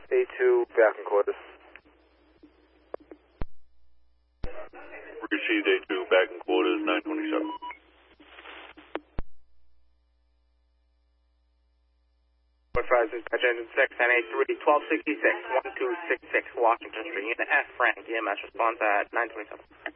A2, back in quarters. Received A2, back in quarters, 927. 45, dispatch engine 6, NA3, 1266, 1266, Washington Street, unit F, Frank, EMS response at 927.